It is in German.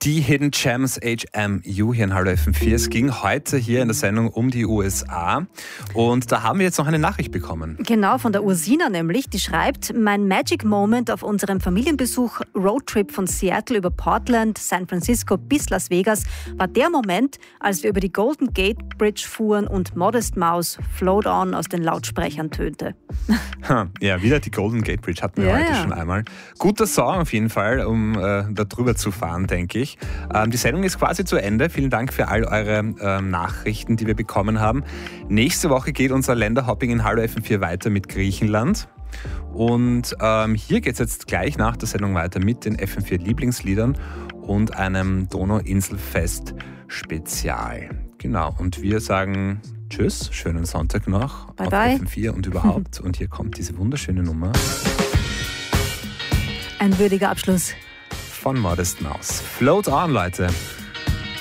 Die Hidden Gems HMU hier in Hallo FM4. Es ging heute hier in der Sendung um die USA und da haben wir jetzt noch eine Nachricht bekommen. Genau, von der Ursina nämlich. Die schreibt, mein Magic Moment auf unserem Familienbesuch Roadtrip von Seattle über Portland, San Francisco bis Las Vegas war der Moment, als wir über die Golden Gate Bridge fuhren und Modest Mouse Float On aus den Lautsprechern tönte. Ja, wieder die Golden Gate Bridge hatten wir heute schon einmal. Guter Song auf jeden Fall, um da drüber zu fahren, denke ich. Die Sendung ist quasi zu Ende. Vielen Dank für all eure Nachrichten, die wir bekommen haben. Nächste Woche geht unser Länderhopping in Hallo FM4 weiter mit Griechenland. Und hier geht es jetzt gleich nach der Sendung weiter mit den FM4 Lieblingsliedern und einem Donauinselfest-Spezial. Genau, und wir sagen Tschüss, schönen Sonntag noch bye auf bye. FM4 und überhaupt. Und hier kommt diese wunderschöne Nummer. Ein würdiger Abschluss. Von Modest Mouse. Float on, Leute.